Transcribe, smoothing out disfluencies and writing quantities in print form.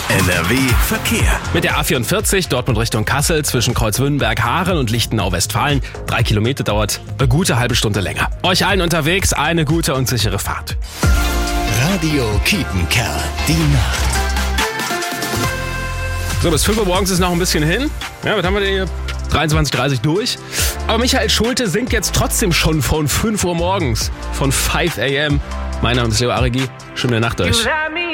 NRW Verkehr. Mit der A44 Dortmund Richtung Kassel zwischen Kreuzwünnenberg-Haaren und Lichtenau-Westfalen. 3 Kilometer dauert eine gute halbe Stunde länger. Euch allen unterwegs eine gute und sichere Fahrt. Radio Kiepenkerl, die Nacht. So, bis 5 Uhr morgens ist noch ein bisschen hin. Ja, was haben wir denn hier? 23:30 durch. Aber Michael Schulte singt jetzt trotzdem schon von 5 Uhr morgens. Von 5 a.m. Mein Name ist Leo Aregi. Schöne Nacht euch.